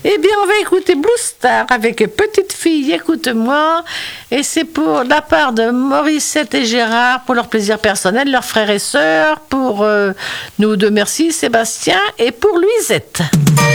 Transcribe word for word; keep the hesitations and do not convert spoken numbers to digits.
Eh bien, on va écouter Blue Star avec Petite fille, écoute-moi. Et c'est pour la part de Morissette et Gérard, pour leur plaisir personnel, leurs frères et sœurs, pour euh, nous deux, merci, Sébastien, et pour Louisette.